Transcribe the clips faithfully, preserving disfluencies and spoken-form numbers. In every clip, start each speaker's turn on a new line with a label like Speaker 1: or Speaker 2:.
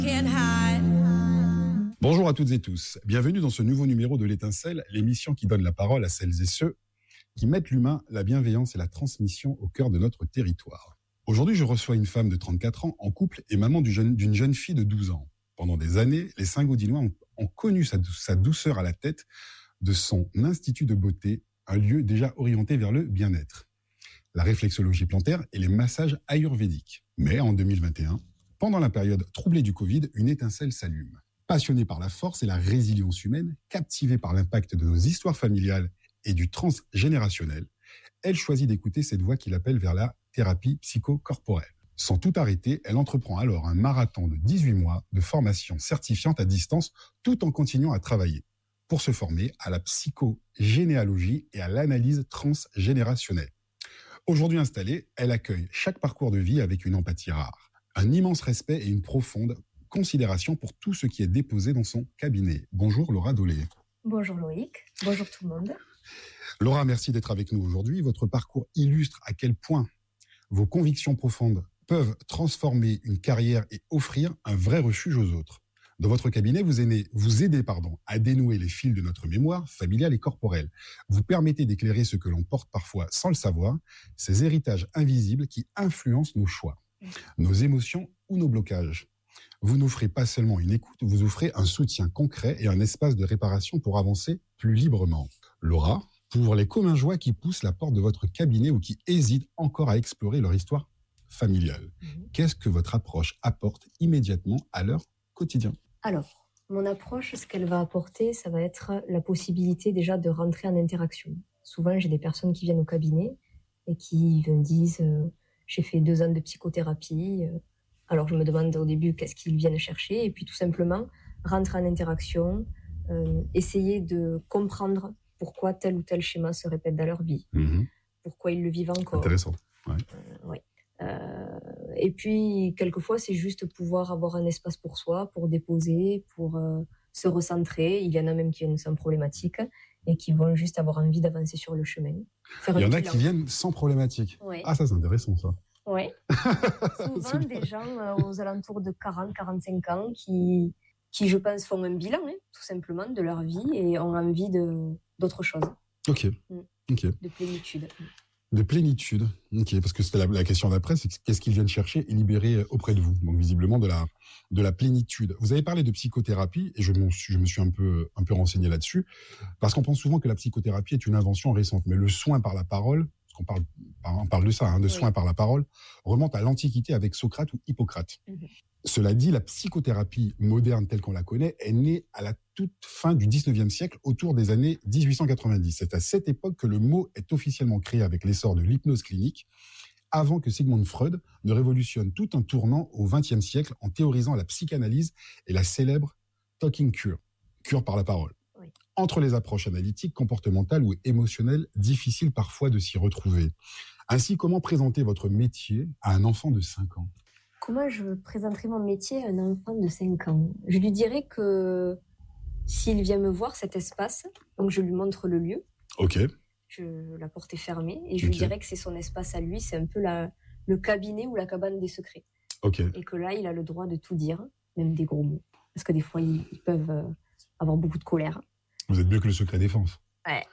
Speaker 1: Bonjour à toutes et tous, bienvenue dans ce nouveau numéro de l'Étincelle, l'émission qui donne la parole à celles et ceux qui mettent l'humain, la bienveillance et la transmission au cœur de notre territoire. Aujourd'hui, je reçois une femme de trente-quatre ans en couple et maman du jeune, d'une jeune fille de douze ans. Pendant des années, les Saint-Gaudinois ont, ont connu sa, sa douceur à la tête de son institut de beauté, un lieu déjà orienté vers le bien-être, la réflexologie plantaire et les massages ayurvédiques. Mais en deux mille vingt et un, pendant la période troublée du Covid, une étincelle s'allume. Passionnée par la force et la résilience humaine, captivée par l'impact de nos histoires familiales et du transgénérationnel, elle choisit d'écouter cette voix qui l'appelle vers la thérapie psychocorporelle. Sans tout arrêter, elle entreprend alors un marathon de dix-huit mois de formation certifiante à distance, tout en continuant à travailler pour se former à la psychogénéalogie et à l'analyse transgénérationnelle. Aujourd'hui installée, elle accueille chaque parcours de vie avec une empathie rare, un immense respect et une profonde considération pour tout ce qui est déposé dans son cabinet. Bonjour Laura Dolé.
Speaker 2: Bonjour Loïc, bonjour tout le monde.
Speaker 1: Laura, merci d'être avec nous aujourd'hui. Votre parcours illustre à quel point vos convictions profondes peuvent transformer une carrière et offrir un vrai refuge aux autres. Dans votre cabinet, vous aidez, vous aidez pardon, à dénouer les fils de notre mémoire familiale et corporelle. Vous permettez d'éclairer ce que l'on porte parfois sans le savoir, ces héritages invisibles qui influencent nos choix, nos émotions ou nos blocages. Vous n'offrez pas seulement une écoute, vous offrez un soutien concret et un espace de réparation pour avancer plus librement. Laura, pour les communs joies qui poussent la porte de votre cabinet ou qui hésitent encore à explorer leur histoire familiale, mmh. qu'est-ce que votre approche apporte immédiatement à leur quotidien ?
Speaker 2: Alors, mon approche, ce qu'elle va apporter, ça va être la possibilité déjà de rentrer en interaction. Souvent, j'ai des personnes qui viennent au cabinet et qui me disent euh, « j'ai fait deux ans de psychothérapie euh, ». Alors, je me demande au début qu'est-ce qu'ils viennent chercher et puis tout simplement rentrer en interaction, euh, essayer de comprendre pourquoi tel ou tel schéma se répète dans leur vie, mmh. pourquoi ils le vivent encore.
Speaker 1: Intéressant. Ouais.
Speaker 2: Euh, ouais. Euh, et puis, quelquefois, c'est juste pouvoir avoir un espace pour soi, pour déposer, pour euh, se recentrer. Il y en a même qui viennent sans problématique et qui vont juste avoir envie d'avancer sur le chemin.
Speaker 1: Faire Il y en a qui viennent sans problématique.
Speaker 2: Ouais.
Speaker 1: Ah, ça, c'est intéressant, ça.
Speaker 2: Oui. Souvent, des gens euh, aux alentours de quarante à quarante-cinq ans qui, qui, je pense, font un bilan, hein, tout simplement, de leur vie et ont envie de, d'autre chose.
Speaker 1: Ok.
Speaker 2: Mm.
Speaker 1: Ok.
Speaker 2: De plénitude.
Speaker 1: De plénitude. Ok. Parce que c'était la, la question d'après, c'est qu'est-ce qu'ils viennent chercher et libérer auprès de vous. Donc, visiblement, de la, de la plénitude. Vous avez parlé de psychothérapie et je, je me suis un peu, un peu renseigné là-dessus parce qu'on pense souvent que la psychothérapie est une invention récente, mais le soin par la parole, parce qu'on parle, on parle de ça, hein, de oui. soins par la parole, remonte à l'Antiquité avec Socrate ou Hippocrate. Mm-hmm. Cela dit, la psychothérapie moderne telle qu'on la connaît est née à la toute fin du dix-neuvième siècle, autour des années dix-huit cent quatre-vingt-dix. C'est à cette époque que le mot est officiellement créé avec l'essor de l'hypnose clinique, avant que Sigmund Freud ne révolutionne tout un tournant au vingtième siècle en théorisant la psychanalyse et la célèbre talking cure, cure par la parole. Oui. Entre les approches analytiques, comportementales ou émotionnelles, difficile parfois de s'y retrouver. Ainsi, comment présenter votre métier à un enfant de cinq ans ?
Speaker 2: Comment je présenterai mon métier à un enfant de cinq ans ? Je lui dirais que s'il vient me voir, cet espace, donc je lui montre le lieu.
Speaker 1: Ok.
Speaker 2: Je, la porte est fermée et je okay. lui dirais que c'est son espace à lui, c'est un peu la, le cabinet ou la cabane des secrets.
Speaker 1: Ok.
Speaker 2: Et que là, il a le droit de tout dire, même des gros mots. Parce que des fois, ils, ils peuvent avoir beaucoup de colère.
Speaker 1: Vous êtes mieux que le secret défense.
Speaker 2: Ouais.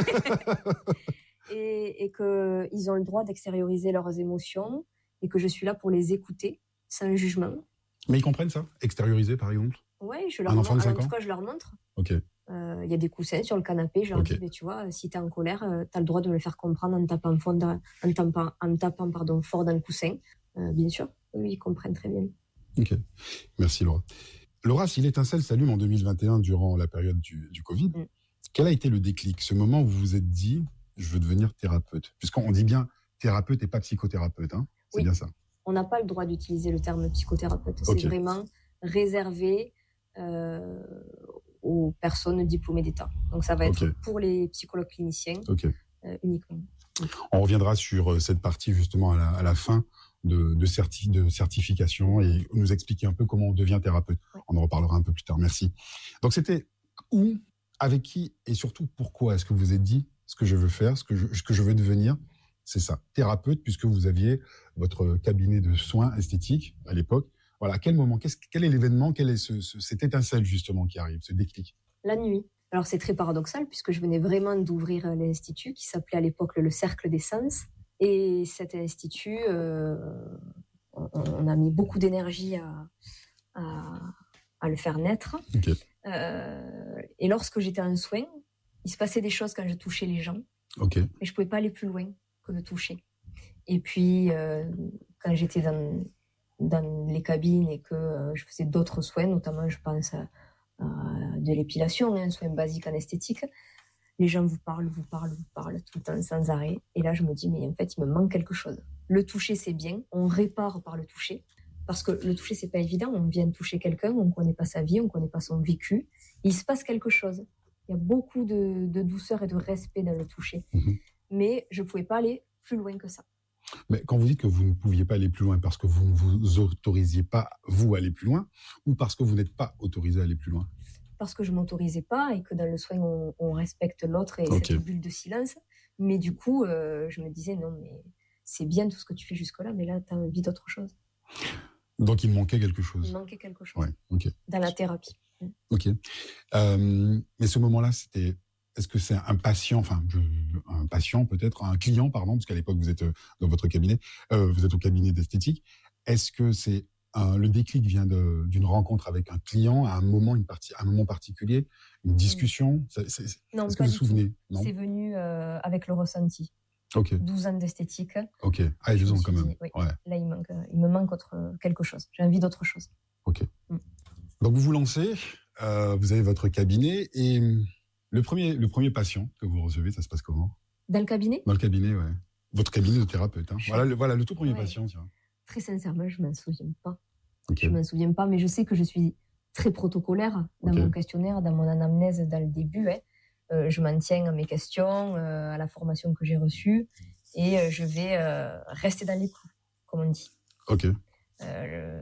Speaker 2: et, et qu'ils ont le droit d'extérioriser leurs émotions et que je suis là pour les écouter sans jugement.
Speaker 1: Mais ils comprennent ça ? Extérioriser, par exemple ?
Speaker 2: Oui, je leur
Speaker 1: un
Speaker 2: montre.
Speaker 1: Enfant de cinq
Speaker 2: en tout
Speaker 1: ans
Speaker 2: cas, je leur montre.
Speaker 1: Ok.
Speaker 2: Il euh, y a des coussins sur le canapé. Je leur okay. dis, mais tu vois, si t'es en colère, euh, t'as le droit de me le faire comprendre en tapant, fond dans, en tapant, en tapant pardon, fort dans le coussin. Euh, bien sûr, eux, ils comprennent très bien.
Speaker 1: Ok. Merci, Laura. Laura, si l'étincelle s'allume en deux mille vingt et un durant la période du, du Covid, mm. quel a été le déclic ? Ce moment où vous vous êtes dit, je veux devenir thérapeute. Puisqu'on dit bien thérapeute et pas psychothérapeute, hein ? C'est
Speaker 2: oui.
Speaker 1: bien ça.
Speaker 2: On n'a pas le droit d'utiliser le terme psychothérapeute. C'est okay. vraiment réservé euh, aux personnes diplômées d'État. Donc, ça va être okay. pour les psychologues cliniciens okay. euh, uniquement.
Speaker 1: On reviendra sur cette partie justement à la, à la fin de, de, certi, de certification et nous expliquer un peu comment on devient thérapeute. Ouais. On en reparlera un peu plus tard. Merci. Donc, c'était où, avec qui et surtout pourquoi est-ce que vous vous êtes dit ce que je veux faire, ce que je, ce que je veux devenir ? C'est ça, thérapeute, puisque vous aviez votre cabinet de soins esthétiques à l'époque, Voilà, à quel moment, qu'est-ce, quel est l'événement, quelle est ce, ce, cette étincelle justement qui arrive, ce déclic?
Speaker 2: La nuit. Alors c'est très paradoxal puisque je venais vraiment d'ouvrir l'institut qui s'appelait à l'époque le Cercle des Sens. Et cet institut, euh, on, on a mis beaucoup d'énergie à, à, à le faire naître.
Speaker 1: Okay.
Speaker 2: Euh, et lorsque j'étais en soins, il se passait des choses quand je touchais les gens.
Speaker 1: Okay.
Speaker 2: Mais je ne pouvais pas aller plus loin que le toucher. Et puis, euh, quand j'étais dans, dans les cabines et que euh, je faisais d'autres soins, notamment je pense à, à de l'épilation, un soin basique en esthétique, les gens vous parlent, vous parlent, vous parlent tout le temps sans arrêt. Et là, je me dis, mais en fait, il me manque quelque chose. Le toucher, c'est bien. On répare par le toucher. Parce que le toucher, c'est pas évident. On vient toucher quelqu'un, on ne connaît pas sa vie, on ne connaît pas son vécu. Il se passe quelque chose. Il y a beaucoup de, de douceur et de respect dans le toucher. Mmh. Mais je ne pouvais pas aller plus loin que ça.
Speaker 1: Mais quand vous dites que vous ne pouviez pas aller plus loin parce que vous ne vous autorisiez pas, vous, à aller plus loin, ou parce que vous n'êtes pas autorisé à aller plus loin?
Speaker 2: Parce que je ne m'autorisais pas et que dans le soin, on, on respecte l'autre et okay. cette bulle de silence. Mais du coup, euh, je me disais, non, mais c'est bien tout ce que tu fais jusque-là, mais là, tu as envie d'autre chose.
Speaker 1: Donc, il manquait quelque chose.
Speaker 2: Il manquait quelque chose.
Speaker 1: Ouais, okay.
Speaker 2: Dans la thérapie.
Speaker 1: OK. Euh, mais ce moment-là, c'était... Est-ce que c'est un patient, enfin, je, un patient peut-être, un client, pardon, parce qu'à l'époque, vous êtes dans votre cabinet, euh, vous êtes au cabinet d'esthétique. Est-ce que c'est un, le déclic vient de, d'une rencontre avec un client à un moment, une partie, un moment particulier, une discussion? c'est, c'est,
Speaker 2: Non,
Speaker 1: est-ce que vous vous souvenez?
Speaker 2: Non, c'est venu euh, avec le ressenti.
Speaker 1: Ok.
Speaker 2: douze ans d'esthétique.
Speaker 1: Ok. Ah, douze ans quand même.
Speaker 2: Dit, oui,
Speaker 1: ouais.
Speaker 2: Là, il, manque, il me manque autre, quelque chose. J'ai envie d'autre chose.
Speaker 1: Ok. Mm. Donc, vous vous lancez, euh, vous avez votre cabinet et... Le premier, le premier patient que vous recevez, ça se passe comment?
Speaker 2: Dans le cabinet?
Speaker 1: Dans le cabinet, ouais. Votre cabinet de thérapeute. Hein. Voilà, le, voilà le tout premier ouais. patient. Tiens.
Speaker 2: Très sincèrement, je ne m'en souviens pas. Okay. Je ne m'en souviens pas, mais je sais que je suis très protocolaire dans okay. mon questionnaire, dans mon anamnèse dans le début. Hein. Euh, je m'en tiens à mes questions, euh, à la formation que j'ai reçue, et euh, je vais euh, rester dans les clous, comme on dit.
Speaker 1: Ok.
Speaker 2: Euh,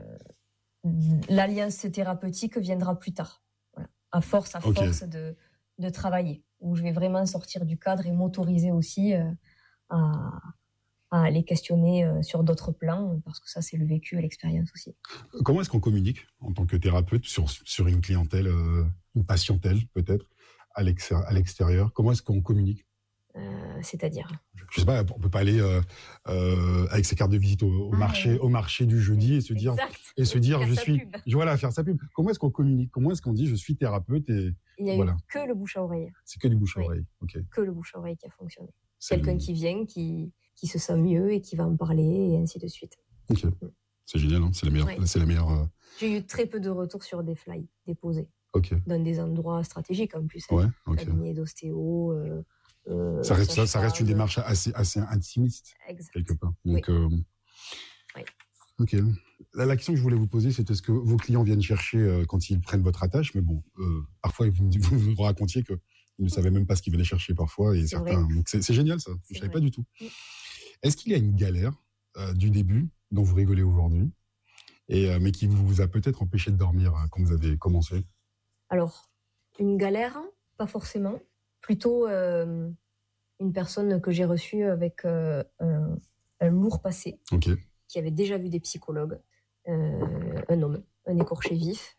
Speaker 2: l'alliance thérapeutique viendra plus tard. Voilà. À force, à okay. force de... de travailler, où je vais vraiment sortir du cadre et m'autoriser aussi euh, à, à aller questionner euh, sur d'autres plans, parce que ça, c'est le vécu et l'expérience aussi.
Speaker 1: Comment est-ce qu'on communique en tant que thérapeute sur, sur une clientèle, euh, une patientèle peut-être, à l'extérieur, à l'extérieur? Comment est-ce qu'on communique?
Speaker 2: euh, C'est-à-dire?
Speaker 1: Je sais pas, on peut pas aller euh, euh, avec ses cartes de visite au, au ah, marché, oui. au marché du jeudi et se dire, exact. et se dire, je suis, pub. voilà, faire sa pub. Comment est-ce qu'on communique? Comment est-ce qu'on dit, je suis thérapeute et
Speaker 2: il n'y a
Speaker 1: voilà.
Speaker 2: eu que le bouche à oreille.
Speaker 1: C'est que du bouche à oui. oreille, ok.
Speaker 2: Que le bouche à oreille qui a fonctionné. C'est Quelqu'un le... qui vient, qui, qui se sent mieux et qui va en parler et ainsi de suite.
Speaker 1: Ok, mm. c'est génial, hein, c'est la meilleure. Oui. C'est la meilleure euh...
Speaker 2: J'ai eu très peu de retours sur des flyers déposés.
Speaker 1: Ok.
Speaker 2: Dans des endroits stratégiques en plus.
Speaker 1: Ouais,
Speaker 2: hein.
Speaker 1: ok.
Speaker 2: Cabinet d'ostéo. Euh, euh,
Speaker 1: ça, reste, ça, ça reste une démarche assez, assez intimiste,
Speaker 2: exact.
Speaker 1: quelque part. Donc,
Speaker 2: oui.
Speaker 1: euh...
Speaker 2: oui.
Speaker 1: Ok. La, la question que je voulais vous poser, c'est est-ce que vos clients viennent chercher euh, quand ils prennent votre attache? Mais bon, euh, parfois, vous, vous vous racontiez qu'ils ne savaient même pas ce qu'ils venaient chercher parfois. Et c'est certains. Donc c'est, c'est génial, ça. C'est je ne savais pas du tout. Oui. Est-ce qu'il y a une galère euh, du début dont vous rigolez aujourd'hui, et, euh, mais qui vous a peut-être empêché de dormir euh, quand vous avez commencé?
Speaker 2: Alors, une galère, pas forcément. Plutôt euh, une personne que j'ai reçue avec euh, un, un lourd passé.
Speaker 1: Ok.
Speaker 2: Qui avait déjà vu des psychologues, euh, un homme, un écorché vif,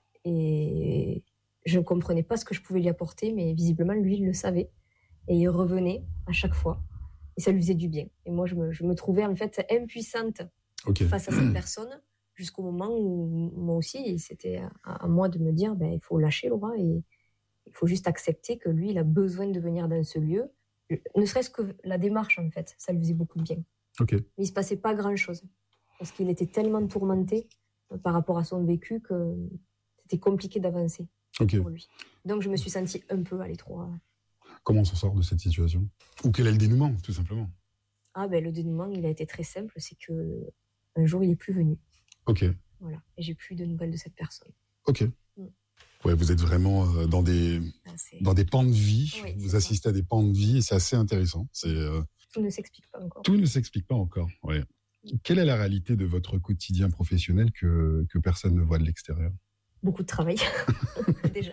Speaker 2: et je ne comprenais pas ce que je pouvais lui apporter, mais visiblement, lui, il le savait, et il revenait à chaque fois, et ça lui faisait du bien. Et moi, je me, je me trouvais en fait impuissante okay. face à cette personne, jusqu'au moment où moi aussi, c'était à, à moi de me dire, ben, il faut lâcher Laura, et il faut juste accepter que lui, il a besoin de venir dans ce lieu, ne serait-ce que la démarche, en fait, ça lui faisait beaucoup de bien.
Speaker 1: Okay.
Speaker 2: Mais il ne se passait pas grand-chose. Parce qu'il était tellement tourmenté par rapport à son vécu que c'était compliqué d'avancer
Speaker 1: okay.
Speaker 2: pour lui. Donc je me suis sentie un peu à l'étroit.
Speaker 1: Comment on s'en sort de cette situation? Ou quel est le dénouement, tout simplement?
Speaker 2: Ah ben le dénouement, il a été très simple, c'est que un jour il est plus venu.
Speaker 1: Ok.
Speaker 2: Voilà, et j'ai plus de nouvelles de cette personne.
Speaker 1: Ok. Mm. Ouais, vous êtes vraiment dans des ah, dans des pans de vie. Oui, vous assistez ça. à des pans de vie et c'est assez intéressant. C'est euh...
Speaker 2: tout ne s'explique pas encore.
Speaker 1: Tout ne s'explique pas encore. Ouais. Quelle est la réalité de votre quotidien professionnel que, que personne ne voit de l'extérieur?
Speaker 2: Beaucoup de travail, déjà.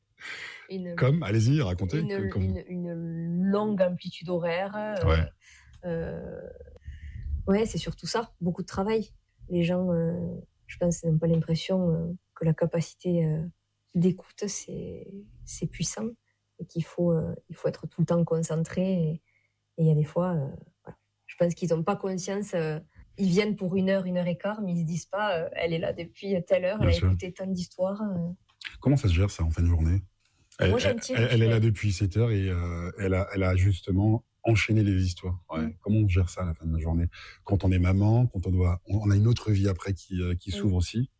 Speaker 2: Une,
Speaker 1: Comme, allez-y, racontez.
Speaker 2: Une,
Speaker 1: que, comme...
Speaker 2: une, une longue amplitude horaire.
Speaker 1: Ouais.
Speaker 2: Euh, euh, ouais, c'est surtout ça, beaucoup de travail. Les gens, euh, je pense qu'ils n'ont pas l'impression euh, que la capacité euh, d'écoute, c'est, c'est puissant et qu'il faut, euh, il faut être tout le temps concentré. Et il y a des fois, euh, voilà. Je pense qu'ils n'ont pas conscience. Euh, ils viennent pour une heure, une heure et quart, mais ils ne se disent pas euh, elle est là depuis telle heure, Bien elle sûr. a écouté tant d'histoires. Euh.
Speaker 1: Comment ça se gère, ça, en fin de journée? Elle,
Speaker 2: Moi, j'ai un
Speaker 1: elle,
Speaker 2: petit
Speaker 1: elle, elle est là depuis sept heures et euh, elle, a, elle a justement enchaîné les histoires. Ouais. Mm. Comment on gère ça à la fin de la journée? Quand on est maman, quand on doit, on a une autre vie après qui, euh, qui s'ouvre mm. aussi.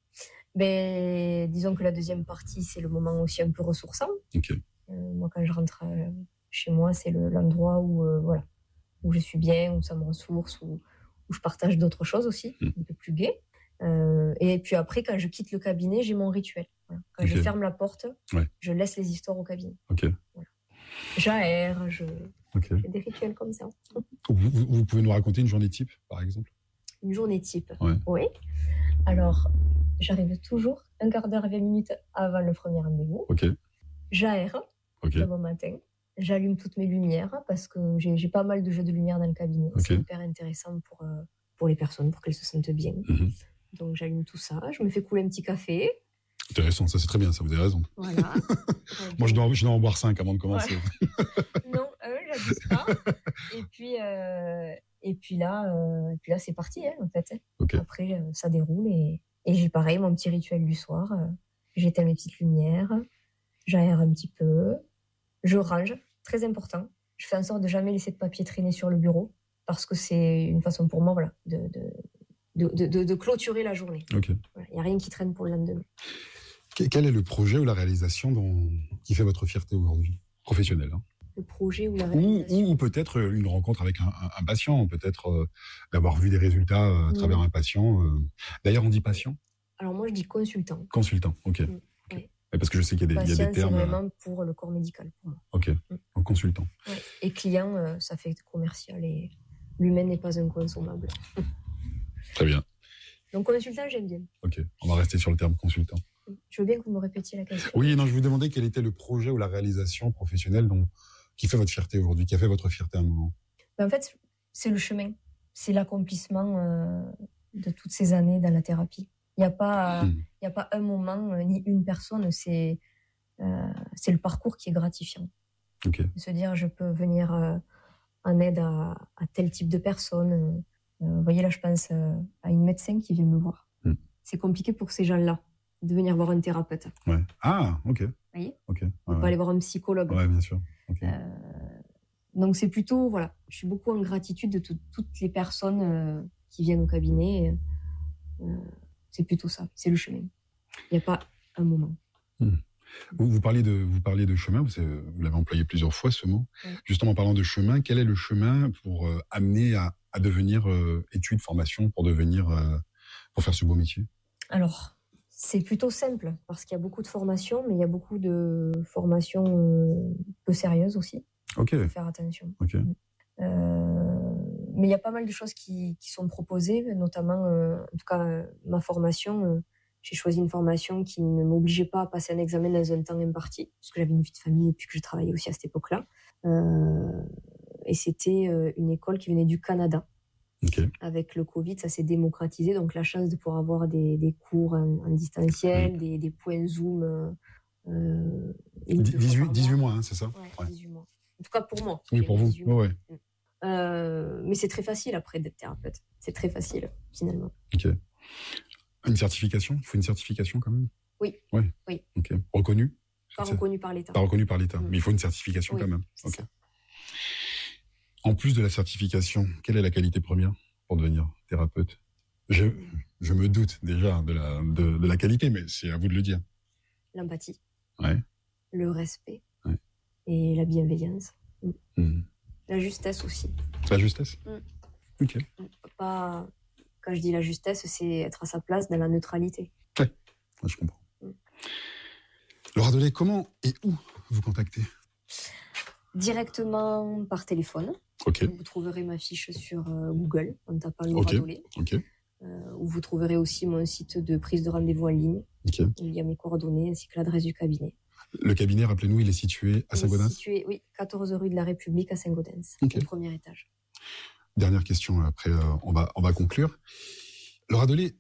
Speaker 2: Ben, disons que la deuxième partie, c'est le moment aussi un peu ressourçant.
Speaker 1: Okay.
Speaker 2: Euh, moi, quand je rentre euh, chez moi, c'est le, l'endroit où, euh, voilà, où je suis bien, où ça me ressource, où, où je partage d'autres choses aussi, mm. un peu plus gai. Euh, et puis après, quand je quitte le cabinet, j'ai mon rituel. Voilà. Quand okay. je ferme la porte,
Speaker 1: ouais.
Speaker 2: je laisse les histoires au cabinet.
Speaker 1: Okay.
Speaker 2: Voilà. J'aère, je...
Speaker 1: Okay.
Speaker 2: j'ai des rituels comme ça.
Speaker 1: Vous, vous, vous pouvez nous raconter une journée type, par exemple?
Speaker 2: Une journée type,
Speaker 1: ouais.
Speaker 2: Oui. Alors, j'arrive toujours un quart d'heure, vingt minutes avant le premier rendez-vous.
Speaker 1: Okay.
Speaker 2: J'aère
Speaker 1: okay.
Speaker 2: le bon matin. J'allume toutes mes lumières parce que j'ai, j'ai pas mal de jeux de lumière dans le cabinet. Okay. C'est hyper intéressant pour, euh, pour les personnes, pour qu'elles se sentent bien.
Speaker 1: Mm-hmm.
Speaker 2: Donc, j'allume tout ça. Je me fais couler un petit café.
Speaker 1: Intéressant, ça c'est très bien, ça, vous avez raison.
Speaker 2: Voilà.
Speaker 1: Moi, je dois, je dois en boire cinq avant de commencer.
Speaker 2: Ouais. Non, un, j'abuse pas. Et puis, euh, et puis là, euh, et puis là, c'est parti, hein, en fait.
Speaker 1: Okay.
Speaker 2: Après, euh, ça déroule et, et j'ai pareil, mon petit rituel du soir. Euh, j'éteins mes petites lumières, j'aère un petit peu, je range, très important. Je fais en sorte de jamais laisser de papier traîner sur le bureau parce que c'est une façon pour moi, voilà, de, de, de, de, de, de clôturer la journée. Il
Speaker 1: okay.
Speaker 2: n'y a rien qui traîne pour le lendemain.
Speaker 1: Quel est le projet ou la réalisation dont, qui fait votre fierté aujourd'hui, professionnelle, hein?
Speaker 2: Le projet ou la réalisation.
Speaker 1: Ou, ou peut-être une rencontre avec un, un, un patient, peut-être euh, d'avoir vu des résultats euh, à travers mmh. un patient. Euh. D'ailleurs, on dit patient?
Speaker 2: Alors moi, je dis consultant.
Speaker 1: Consultant, ok. Mmh.
Speaker 2: Okay.
Speaker 1: Oui. Parce que je sais qu'il y a des,
Speaker 2: patient,
Speaker 1: il y a des termes.
Speaker 2: C'est vraiment pour le corps médical, pour moi.
Speaker 1: Ok, mmh. Donc consultant.
Speaker 2: Ouais. Et client, euh, ça fait commercial et l'humain n'est pas inconsommable.
Speaker 1: Très bien.
Speaker 2: Donc consultant, j'aime bien.
Speaker 1: Ok, on va rester sur le terme consultant.
Speaker 2: Je veux bien que vous me répétiez la question.
Speaker 1: Oui, non, je vous demandais quel était le projet ou la réalisation professionnelle dont, qui fait votre fierté aujourd'hui, qui a fait votre fierté à un moment.
Speaker 2: Ben en fait, c'est le chemin. C'est l'accomplissement euh, de toutes ces années dans la thérapie. Il n'y a pas, il mmh. n'y a pas un moment, euh, ni une personne. C'est, euh, c'est le parcours qui est gratifiant.
Speaker 1: Okay.
Speaker 2: De se dire, je peux venir euh, en aide à, à tel type de personne. Euh, vous voyez, là, je pense euh, à une médecin qui vient me voir. Mmh. C'est compliqué pour ces gens-là de venir voir un thérapeute.
Speaker 1: Ouais. Ah, ok.
Speaker 2: Vous voyez,
Speaker 1: okay. Ouais,
Speaker 2: on peut
Speaker 1: ouais.
Speaker 2: aller voir un psychologue.
Speaker 1: Ouais, bien sûr. Okay.
Speaker 2: Euh, donc c'est plutôt, voilà, je suis beaucoup en gratitude de tout, toutes les personnes euh, qui viennent au cabinet. Euh, c'est plutôt ça, c'est le chemin. Il n'y a pas un moment.
Speaker 1: Mmh. Vous, vous, parliez de, vous parliez de chemin, vous, vous l'avez employé plusieurs fois ce mot. Ouais. Justement, en parlant de chemin, quel est le chemin pour euh, amener à, à devenir euh, études, formation, pour devenir, euh, pour faire ce beau métier?
Speaker 2: Alors, c'est plutôt simple, parce qu'il y a beaucoup de formations, mais il y a beaucoup de formations euh, peu sérieuses aussi.
Speaker 1: Ok.
Speaker 2: Il faut faire attention.
Speaker 1: Ok.
Speaker 2: Euh, mais il y a pas mal de choses qui, qui sont proposées, notamment, euh, en tout cas, euh, ma formation. Euh, j'ai choisi une formation qui ne m'obligeait pas à passer un examen dans un temps imparti, parce que j'avais une vie de famille et puis que je travaillais aussi à cette époque-là. Euh, et c'était euh, une école qui venait du Canada.
Speaker 1: Okay.
Speaker 2: Avec le Covid, ça s'est démocratisé, donc la chance de pouvoir avoir des, des cours en, en distanciel, mmh. des, des points Zoom. Euh,
Speaker 1: dix-huit, dix-huit mois, hein, c'est ça?
Speaker 2: Ouais, ouais. dix-huit mois. En tout cas pour moi.
Speaker 1: Oui, pour vous. Ouais, ouais.
Speaker 2: Euh, mais c'est très facile après d'être thérapeute. C'est très facile, finalement.
Speaker 1: Ok. Une certification? Il faut une certification quand même?
Speaker 2: Oui.
Speaker 1: Ouais.
Speaker 2: Oui.
Speaker 1: Ok. Reconnue?
Speaker 2: Pas reconnue par l'État.
Speaker 1: Pas reconnue par l'État, mmh. mais il faut une certification
Speaker 2: oui,
Speaker 1: quand même.
Speaker 2: C'est
Speaker 1: ok.
Speaker 2: ça.
Speaker 1: En plus de la certification, quelle est la qualité première pour devenir thérapeute? je, je me doute déjà de la, de, de la qualité, mais c'est à vous de le dire.
Speaker 2: L'empathie.
Speaker 1: Ouais.
Speaker 2: Le respect.
Speaker 1: Ouais.
Speaker 2: Et la bienveillance. Mm.
Speaker 1: Mmh.
Speaker 2: La justesse aussi.
Speaker 1: La justesse?
Speaker 2: mm.
Speaker 1: Ok.
Speaker 2: Pas... Quand je dis la justesse, c'est être à sa place dans la neutralité.
Speaker 1: Ouais, je comprends. Mm. Laura Delay, comment et où vous contactez?
Speaker 2: Directement par téléphone.
Speaker 1: Okay.
Speaker 2: Vous trouverez ma fiche sur euh, Google en tapant Laura
Speaker 1: okay.
Speaker 2: Delay.
Speaker 1: Okay.
Speaker 2: Euh, où vous trouverez aussi mon site de prise de rendez-vous en ligne.
Speaker 1: Okay.
Speaker 2: Il y a mes coordonnées ainsi que l'adresse du cabinet.
Speaker 1: Le cabinet, rappelez-nous, il est situé à Saint-Gaudens?
Speaker 2: Il est situé, oui, quatorze rue de la République à Saint-Gaudens,
Speaker 1: okay.
Speaker 2: au premier étage.
Speaker 1: Dernière question, après euh, on, va, on va conclure. Laura Delay,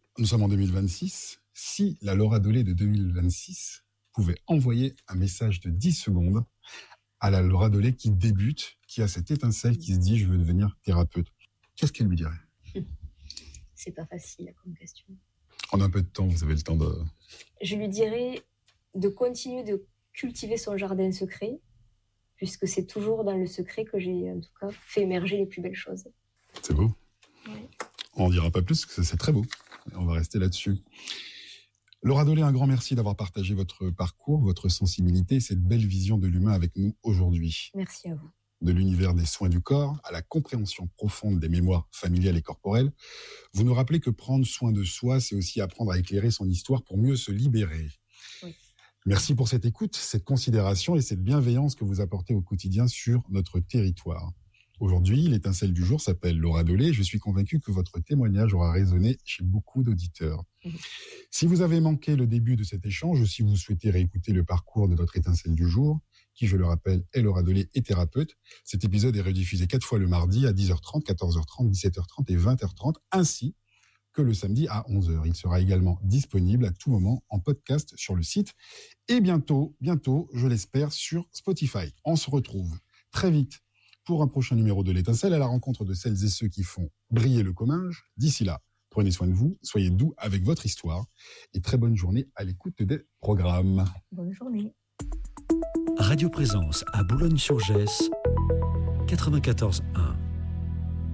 Speaker 1: Nous sommes en deux mille vingt-six. Si la Laura Dolé de deux mille vingt-six pouvait envoyer un message de dix secondes à la Laura Dolé qui débute, qui a cette étincelle, qui se dit « je veux devenir thérapeute », qu'est-ce qu'elle lui dirait ?
Speaker 2: C'est pas facile comme question.
Speaker 1: En un peu de temps, vous avez le temps de...
Speaker 2: Je lui dirais de continuer de cultiver son jardin secret, puisque c'est toujours dans le secret que j'ai, en tout cas, fait émerger les plus belles choses.
Speaker 1: C'est beau.
Speaker 2: Ouais.
Speaker 1: On n'en dira pas plus, parce que c'est très beau. On va rester là-dessus. Laura Dolé, un grand merci d'avoir partagé votre parcours, votre sensibilité, cette belle vision de l'humain avec nous aujourd'hui.
Speaker 2: Merci à vous.
Speaker 1: De l'univers des soins du corps à la compréhension profonde des mémoires familiales et corporelles, vous nous rappelez que prendre soin de soi, c'est aussi apprendre à éclairer son histoire pour mieux se libérer.
Speaker 2: Oui.
Speaker 1: Merci pour cette écoute, cette considération et cette bienveillance que vous apportez au quotidien sur notre territoire. Aujourd'hui, l'étincelle du jour s'appelle Laura Dolé. Je suis convaincu que votre témoignage aura résonné chez beaucoup d'auditeurs. Mmh. Si vous avez manqué le début de cet échange ou si vous souhaitez réécouter le parcours de notre étincelle du jour, qui, je le rappelle, est Laura Dolé et thérapeute, cet épisode est rediffusé quatre fois le mardi à dix heures trente, quatorze heures trente, dix-sept heures trente et vingt heures trente, ainsi que le samedi à onze heures. Il sera également disponible à tout moment en podcast sur le site et bientôt, bientôt, je l'espère, sur Spotify. On se retrouve très vite pour un prochain numéro de l'étincelle à la rencontre de celles et ceux qui font briller le comminge. D'ici là, prenez soin de vous, soyez doux avec votre histoire et très bonne journée à l'écoute des programmes.
Speaker 2: Bonne journée.
Speaker 3: Radio Présence à Boulogne-sur-Gesse, quatre-vingt-quatorze un.